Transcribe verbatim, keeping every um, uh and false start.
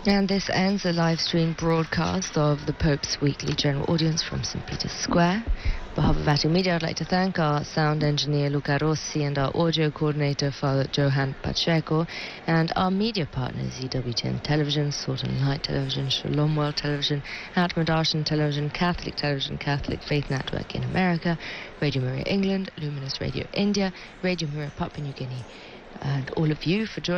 And this ends a live stream broadcast of the Pope's weekly general audience from Saint Peter's Square. On behalf of Vatican Media, I'd like to thank our sound engineer Luca Rossi and our audio coordinator Father Johan Pacheco, and our media partners E W T N Television, Salt and Light Television, Shalom World Television, Atma Darshan Television, Catholic Television, Catholic Faith Network in America, Radio Maria England, Luminous Radio India, Radio Maria Papua New Guinea, and all of you for joining